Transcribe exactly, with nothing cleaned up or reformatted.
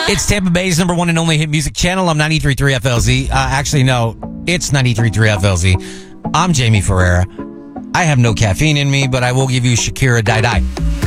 It's Tampa Bay's number one and only hit music channel. I'm ninety-three point three F L Z. Uh, actually, no, it's ninety-three point three F L Z. I'm Jamie Ferreira. I have no caffeine in me, but I will give you Shakira Die Die.